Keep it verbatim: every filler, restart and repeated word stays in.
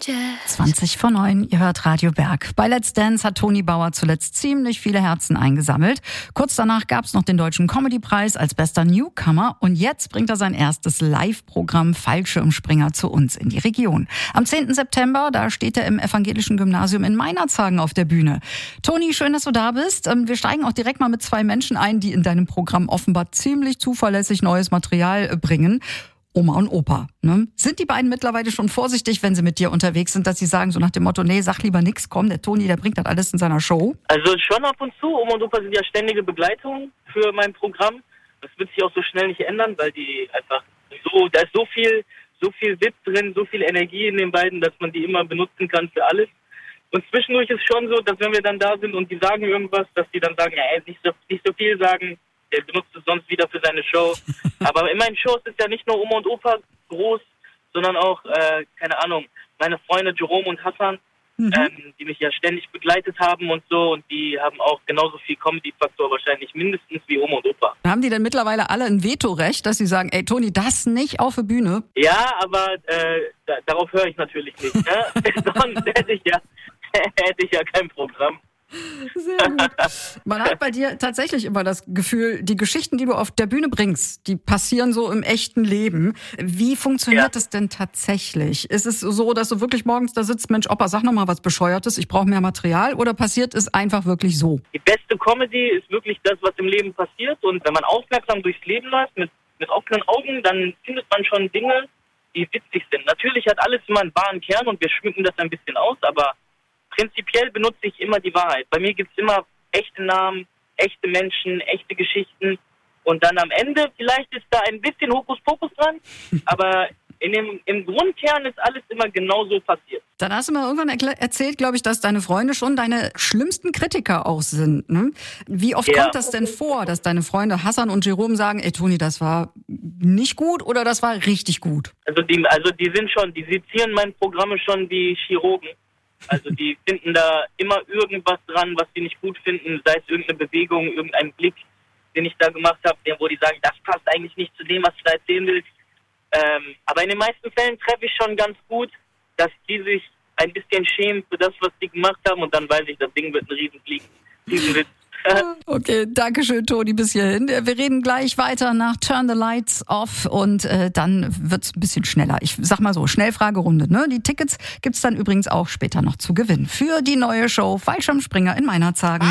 zwanzig vor neun, ihr hört Radio Berg. Bei Let's Dance hat Toni Bauer zuletzt ziemlich viele Herzen eingesammelt. Kurz danach gab es noch den Deutschen Comedy-Preis als bester Newcomer. Und jetzt bringt er sein erstes Live-Programm Fallschirmspringer zu uns in die Region. Am zehnten September, da steht er im Evangelischen Gymnasium in Meinerzhagen auf der Bühne. Toni, schön, dass du da bist. Wir steigen auch direkt mal mit zwei Menschen ein, die in deinem Programm offenbar ziemlich zuverlässig neues Material bringen. Oma und Opa. Ne? Sind die beiden mittlerweile schon vorsichtig, wenn sie mit dir unterwegs sind, dass sie sagen, so nach dem Motto, nee, sag lieber nix, komm, der Toni, der bringt das alles in seiner Show? Also schon ab und zu. Oma und Opa sind ja ständige Begleitung für mein Programm. Das wird sich auch so schnell nicht ändern, weil die einfach so, da ist so viel, so viel Witz drin, so viel Energie in den beiden, dass man die immer benutzen kann für alles. Und zwischendurch ist schon so, dass wenn wir dann da sind und die sagen irgendwas, dass die dann sagen, ja, ey, nicht so, nicht so viel sagen. Der benutzt es sonst wieder für seine Show. Aber in meinen Shows ist ja nicht nur Oma und Opa groß, sondern auch, äh, keine Ahnung, meine Freunde Jerome und Hassan, mhm. ähm, die mich ja ständig begleitet haben und so. Und die haben auch genauso viel Comedy-Faktor wahrscheinlich mindestens wie Oma und Opa. Haben die denn mittlerweile alle ein Vetorecht, dass sie sagen, ey Toni, das nicht auf der Bühne? Ja, aber äh, da, darauf höre ich natürlich nicht. Ne? Sonst hätte ich ja, hätte ich ja kein Programm. Sehr gut. Man hat bei dir tatsächlich immer das Gefühl, die Geschichten, die du auf der Bühne bringst, die passieren so im echten Leben. Wie funktioniert ja. das denn tatsächlich? Ist es so, dass du wirklich morgens da sitzt, Mensch, Opa, sag noch mal was Bescheuertes, ich brauche mehr Material, oder passiert es einfach wirklich so? Die beste Comedy ist wirklich das, was im Leben passiert, und wenn man aufmerksam durchs Leben läuft, mit, mit offenen Augen, dann findet man schon Dinge, die witzig sind. Natürlich hat alles immer einen wahren Kern und wir schmücken das ein bisschen aus, aber prinzipiell benutze ich immer die Wahrheit. Bei mir gibt es immer echte Namen, echte Menschen, echte Geschichten. Und dann am Ende, vielleicht ist da ein bisschen Hokuspokus dran, aber in dem, im Grundkern ist alles immer genauso passiert. Dann hast du mir irgendwann erkl- erzählt, glaube ich, dass deine Freunde schon deine schlimmsten Kritiker auch sind. Ne? Wie oft ja. kommt das denn vor, dass deine Freunde Hassan und Jerome sagen, ey Toni, das war nicht gut oder das war richtig gut? Also die, also die sind schon, die sezieren meine Programme schon wie Chirurgen. Also die finden da immer irgendwas dran, was sie nicht gut finden, sei es irgendeine Bewegung, irgendein Blick, den ich da gemacht habe, wo die sagen, das passt eigentlich nicht zu dem, was du da erzählen willst. Ähm, aber in den meisten Fällen treffe ich schon ganz gut, dass die sich ein bisschen schämen für das, was die gemacht haben, und dann weiß ich, das Ding wird ein Riesenflieg, Riesenwitz. Okay, danke schön, Toni, bis hierhin. Wir reden gleich weiter nach Turn the Lights Off und äh, dann wird's ein bisschen schneller. Ich sag mal so, Schnellfragerunde. Ne? Die Tickets gibt's dann übrigens auch später noch zu gewinnen für die neue Show Fallschirmspringer in Meinerzhagen.